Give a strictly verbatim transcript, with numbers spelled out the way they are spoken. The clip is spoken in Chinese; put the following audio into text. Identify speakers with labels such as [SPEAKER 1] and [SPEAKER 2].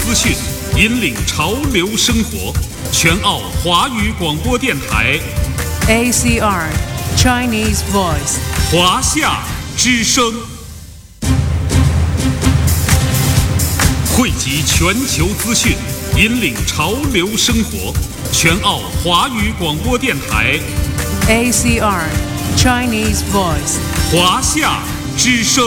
[SPEAKER 1] 资讯，引领潮流生活。全澳华语广播电台
[SPEAKER 2] A C R Chinese Voice
[SPEAKER 1] 华夏之声，汇集全球资讯，引领潮流生活。全澳华语广播电台
[SPEAKER 2] A C R Chinese Voice
[SPEAKER 1] 华夏之声。